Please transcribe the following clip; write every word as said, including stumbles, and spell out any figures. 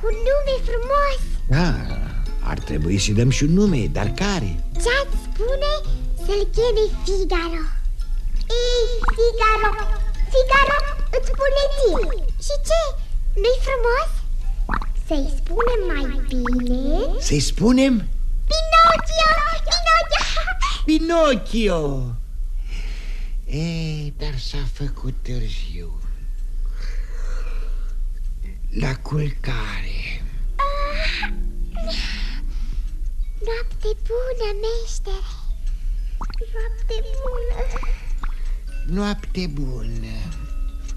un nume frumos. Da, ar trebui să-i dăm și un nume, dar care? Ce-ați spune să-l cheme Figaro? Ei, Figaro, Figaro, îți spune ție. Și ce? Nu-i frumos? Să-i spunem mai bine? Să-i spunem? Pinocchio, Pinocchio. Pinocchio. Ei, dar s-a făcut târziu. La culcare. Ah, noapte bună, meștere. Noapte bună. Noapte bună.